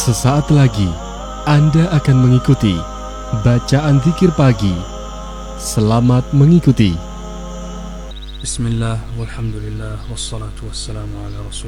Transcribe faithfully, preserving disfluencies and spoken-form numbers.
Sesaat lagi Anda akan mengikuti bacaan zikir pagi. Selamat mengikuti. Bismillah, walhamdulillah, wassalatu wassalamu ala rasul